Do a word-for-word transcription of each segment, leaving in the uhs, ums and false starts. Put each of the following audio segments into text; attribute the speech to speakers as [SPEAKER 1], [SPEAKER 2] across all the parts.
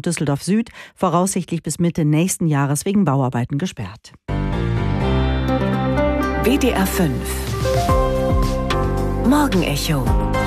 [SPEAKER 1] Düsseldorf Süd voraussichtlich bis Mitte nächsten Jahres wegen Bauarbeiten gesperrt.
[SPEAKER 2] W D R fünf Morgenecho.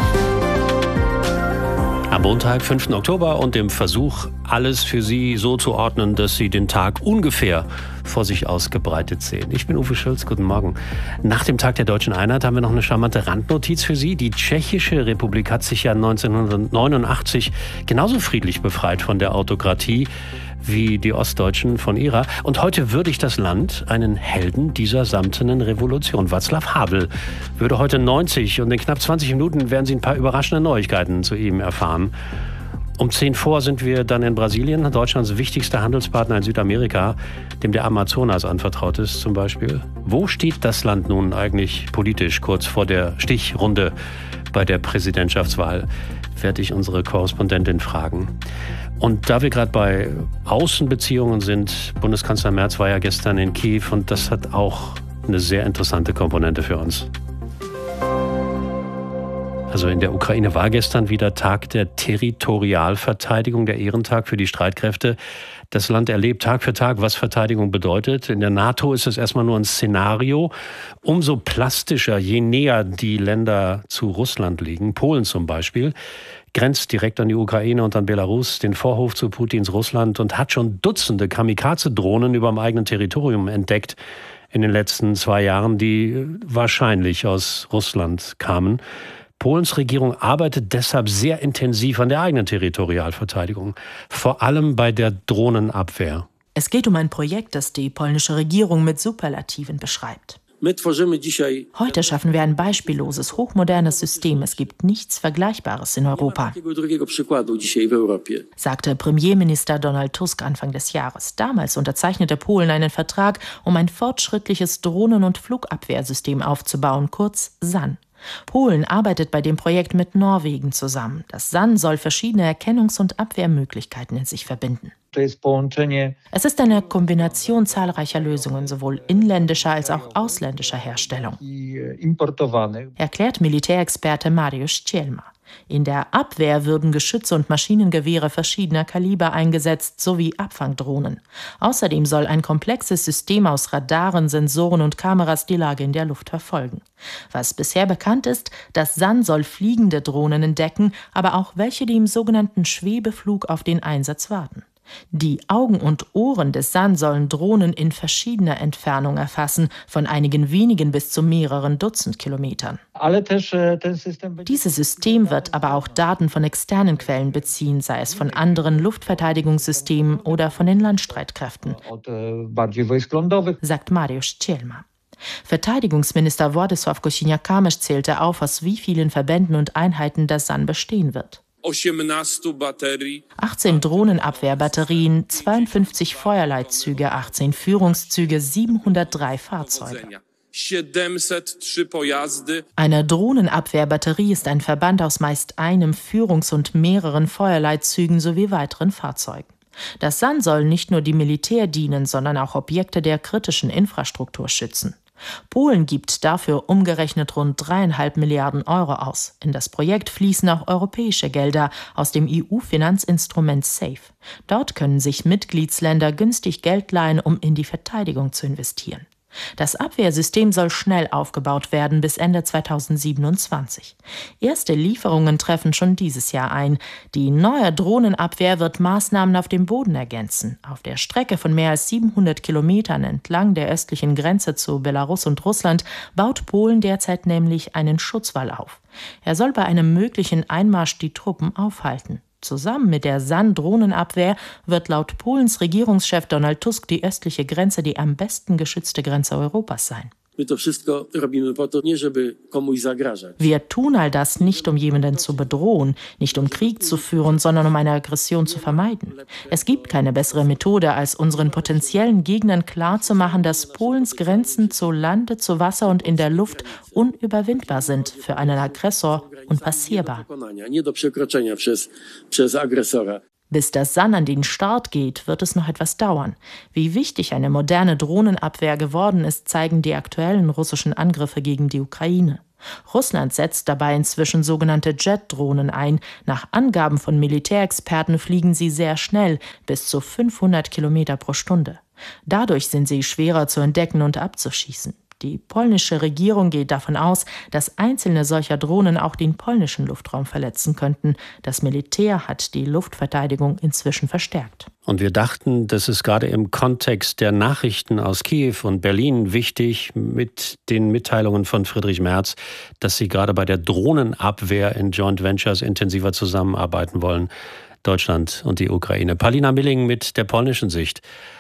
[SPEAKER 3] Am Montag, fünften Oktober, und dem Versuch, alles für Sie so zu ordnen, dass Sie den Tag ungefähr vor sich ausgebreitet sehen. Ich bin Uwe Schulz, guten Morgen. Nach dem Tag der Deutschen Einheit haben wir noch eine charmante Randnotiz für Sie. Die Tschechische Republik hat sich ja neunzehnhundertneunundachtzig genauso friedlich befreit von der Autokratie wie die Ostdeutschen von ihrer. Und heute würdigt das Land einen Helden dieser samtenen Revolution. Václav Havel würde heute neunzig, und in knapp zwanzig Minuten werden Sie ein paar überraschende Neuigkeiten zu ihm erfahren. Um zehn vor sind wir dann in Brasilien, Deutschlands wichtigster Handelspartner in Südamerika, dem der Amazonas anvertraut ist zum Beispiel. Wo steht das Land nun eigentlich politisch kurz vor der Stichrunde bei der Präsidentschaftswahl? Werde ich unsere Korrespondentin fragen. Und da wir gerade bei Außenbeziehungen sind, Bundeskanzler Merz war ja gestern in Kiew, und das hat auch eine sehr interessante Komponente für uns. Also in der Ukraine war gestern wieder Tag der Territorialverteidigung, der Ehrentag für die Streitkräfte. Das Land erlebt Tag für Tag, was Verteidigung bedeutet. In der NATO ist es erstmal nur ein Szenario. Umso plastischer, je näher die Länder zu Russland liegen. Polen zum Beispiel grenzt direkt an die Ukraine und an Belarus, den Vorhof zu Putins Russland, und hat schon Dutzende Kamikaze-Drohnen über dem eigenen Territorium entdeckt in den letzten zwei Jahren, die wahrscheinlich aus Russland kamen. Polens Regierung arbeitet deshalb sehr intensiv an der eigenen Territorialverteidigung, vor allem bei der Drohnenabwehr.
[SPEAKER 4] Es geht um ein Projekt, das die polnische Regierung mit Superlativen beschreibt. Heute schaffen wir ein beispielloses, hochmodernes System. Es gibt nichts Vergleichbares in Europa, sagte Premierminister Donald Tusk Anfang des Jahres. Damals unterzeichnete Polen einen Vertrag, um ein fortschrittliches Drohnen- und Flugabwehrsystem aufzubauen, kurz S A N. Polen arbeitet bei dem Projekt mit Norwegen zusammen. Das S A N soll verschiedene Erkennungs- und Abwehrmöglichkeiten in sich verbinden. Es ist eine Kombination zahlreicher Lösungen, sowohl inländischer als auch ausländischer Herstellung, erklärt Militärexperte Mariusz Cielma. In der Abwehr würden Geschütze und Maschinengewehre verschiedener Kaliber eingesetzt, sowie Abfangdrohnen. Außerdem soll ein komplexes System aus Radaren, Sensoren und Kameras die Lage in der Luft verfolgen. Was bisher bekannt ist, das S A N soll fliegende Drohnen entdecken, aber auch welche, die im sogenannten Schwebeflug auf den Einsatz warten. Die Augen und Ohren des S A N sollen Drohnen in verschiedener Entfernung erfassen, von einigen wenigen bis zu mehreren Dutzend Kilometern. Dieses System wird aber auch Daten von externen Quellen beziehen, sei es von anderen Luftverteidigungssystemen oder von den Landstreitkräften, sagt Mariusz Cielma. Verteidigungsminister Władysław Kosiniak-Kamysz zählte auf, aus wie vielen Verbänden und Einheiten das S A N bestehen wird. achtzehn Drohnenabwehrbatterien, zweiundfünfzig Feuerleitzüge, achtzehn Führungszüge, siebenhundertdrei Fahrzeuge. Eine Drohnenabwehrbatterie ist ein Verband aus meist einem Führungs- und mehreren Feuerleitzügen sowie weiteren Fahrzeugen. Das S A N soll nicht nur dem Militär dienen, sondern auch Objekte der kritischen Infrastruktur schützen. Polen gibt dafür umgerechnet rund dreieinhalb Milliarden Euro aus. In das Projekt fließen auch europäische Gelder aus dem E U-Finanzinstrument SAFE. Dort können sich Mitgliedsländer günstig Geld leihen, um in die Verteidigung zu investieren. Das Abwehrsystem soll schnell aufgebaut werden, bis Ende zweitausendsiebenundzwanzig. Erste Lieferungen treffen schon dieses Jahr ein. Die neue Drohnenabwehr wird Maßnahmen auf dem Boden ergänzen. Auf der Strecke von mehr als siebenhundert Kilometern entlang der östlichen Grenze zu Belarus und Russland baut Polen derzeit nämlich einen Schutzwall auf. Er soll bei einem möglichen Einmarsch die Truppen aufhalten. Zusammen mit der S A N-Drohnenabwehr wird laut Polens Regierungschef Donald Tusk die östliche Grenze die am besten geschützte Grenze Europas sein. Wir tun all das nicht, um jemanden zu bedrohen, nicht um Krieg zu führen, sondern um eine Aggression zu vermeiden. Es gibt keine bessere Methode, als unseren potenziellen Gegnern klarzumachen, dass Polens Grenzen zu Lande, zu Wasser und in der Luft unüberwindbar sind für einen Aggressor und passierbar. Bis das S A N an den Start geht, wird es noch etwas dauern. Wie wichtig eine moderne Drohnenabwehr geworden ist, zeigen die aktuellen russischen Angriffe gegen die Ukraine. Russland setzt dabei inzwischen sogenannte Jet-Drohnen ein. Nach Angaben von Militärexperten fliegen sie sehr schnell, bis zu fünfhundert Kilometer pro Stunde. Dadurch sind sie schwerer zu entdecken und abzuschießen. Die polnische Regierung geht davon aus, dass einzelne solcher Drohnen auch den polnischen Luftraum verletzen könnten. Das Militär hat die Luftverteidigung inzwischen verstärkt.
[SPEAKER 3] Und wir dachten, das ist gerade im Kontext der Nachrichten aus Kiew und Berlin wichtig mit den Mitteilungen von Friedrich Merz, dass sie gerade bei der Drohnenabwehr in Joint Ventures intensiver zusammenarbeiten wollen. Deutschland und die Ukraine. Paulina Milling mit der polnischen Sicht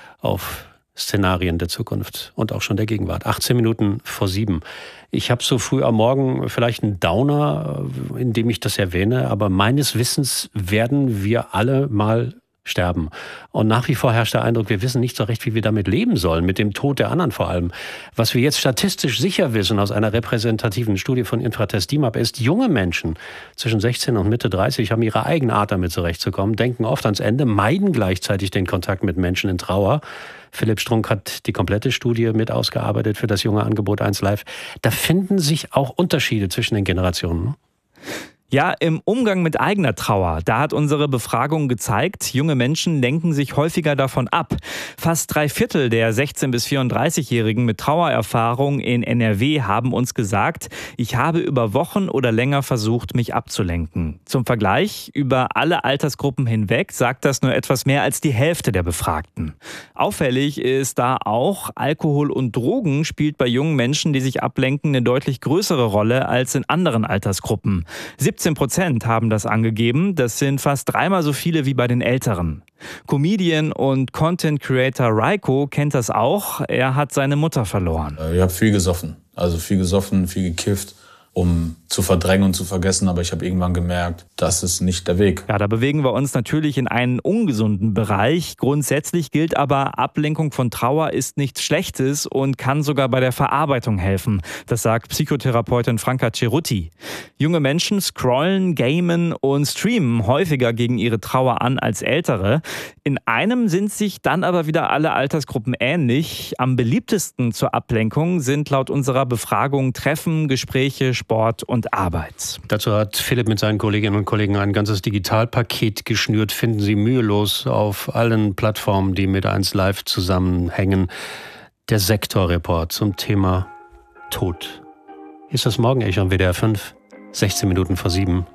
[SPEAKER 3] auf Szenarien der Zukunft und auch schon der Gegenwart. achtzehn Minuten vor sieben. Ich habe so früh am Morgen vielleicht einen Downer, in dem ich das erwähne, aber meines Wissens werden wir alle mal sterben. Und nach wie vor herrscht der Eindruck, wir wissen nicht so recht, wie wir damit leben sollen, mit dem Tod der anderen vor allem. Was wir jetzt statistisch sicher wissen aus einer repräsentativen Studie von Infratest DIMAP ist, junge Menschen zwischen sechzehn und Mitte dreißig haben ihre eigene Art, damit zurechtzukommen, denken oft ans Ende, meiden gleichzeitig den Kontakt mit Menschen in Trauer. Philipp Strunk hat die komplette Studie mit ausgearbeitet für das junge Angebot eins Live. Da finden sich auch Unterschiede zwischen den Generationen.
[SPEAKER 2] Ja, im Umgang mit eigener Trauer, da hat unsere Befragung gezeigt, junge Menschen lenken sich häufiger davon ab. Fast drei Viertel der sechzehn- bis vierunddreißigjährigen mit Trauererfahrung in N R W haben uns gesagt, ich habe über Wochen oder länger versucht, mich abzulenken. Zum Vergleich, über alle Altersgruppen hinweg sagt das nur etwas mehr als die Hälfte der Befragten. Auffällig ist da auch, Alkohol und Drogen spielt bei jungen Menschen, die sich ablenken, eine deutlich größere Rolle als in anderen Altersgruppen. siebzehn Prozent haben das angegeben. Das sind fast dreimal so viele wie bei den Älteren. Comedian und Content Creator Raiko kennt das auch. Er hat seine Mutter verloren.
[SPEAKER 5] Ich habe viel gesoffen. Also viel gesoffen, viel gekifft, um zu verdrängen und zu vergessen. Aber ich habe irgendwann gemerkt, das ist nicht der Weg.
[SPEAKER 2] Ja, da bewegen wir uns natürlich in einen ungesunden Bereich. Grundsätzlich gilt aber, Ablenkung von Trauer ist nichts Schlechtes und kann sogar bei der Verarbeitung helfen. Das sagt Psychotherapeutin Franka Cerutti. Junge Menschen scrollen, gamen und streamen häufiger gegen ihre Trauer an als Ältere. In einem sind sich dann aber wieder alle Altersgruppen ähnlich. Am beliebtesten zur Ablenkung sind laut unserer Befragung Treffen, Gespräche, Sport und Arbeit.
[SPEAKER 3] Dazu hat Philipp mit seinen Kolleginnen und Kollegen ein ganzes Digitalpaket geschnürt. Finden Sie mühelos auf allen Plattformen, die mit eins Live zusammenhängen. Der Sektorreport zum Thema Tod. Ist das Morgenecho am W D R fünf? sechzehn Minuten vor sieben.